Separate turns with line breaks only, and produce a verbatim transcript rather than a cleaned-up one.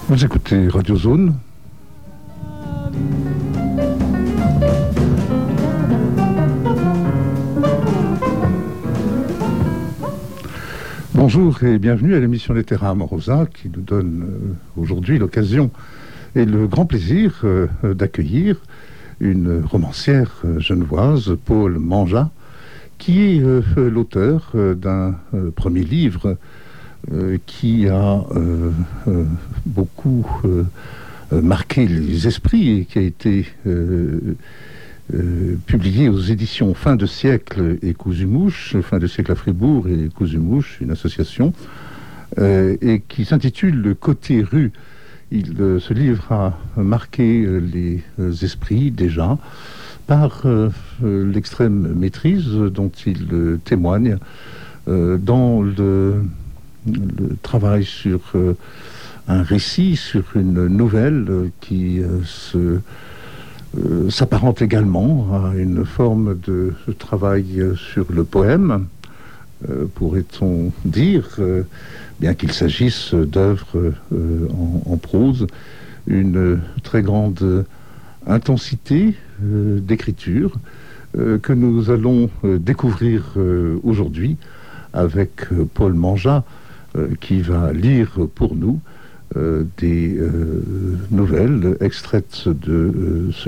Vous écoutez Radio Zone. Bonjour et bienvenue à l'émission Les Terra Amorosa qui nous donne euh, aujourd'hui l'occasion et le grand plaisir euh, d'accueillir une romancière euh, genevoise, Paule Manjat, qui est euh, l'auteur euh, d'un euh, premier livre euh, qui a euh, euh, beaucoup euh, marqué les esprits et qui a été euh, euh, publié aux éditions Fin de siècle et Cousu-Mouche, Fin de siècle à Fribourg et Cousu-Mouche, une association, euh, et qui s'intitule Le Côté rue. Il, euh, ce livre a marqué euh, les euh, esprits déjà par euh, euh, l'extrême maîtrise dont il euh, témoigne euh, dans le, le travail sur euh, un récit, sur une nouvelle euh, qui euh, se, euh, s'apparente également à une forme de, de travail euh, sur le poème, euh, pourrait-on dire, euh, bien qu'il s'agisse d'œuvres euh, en, en prose, une très grande intensité euh, d'écriture euh, que nous allons euh, découvrir euh, aujourd'hui avec euh, Paule Manjat euh, qui va lire pour nous euh, des euh, nouvelles extraites de euh, ce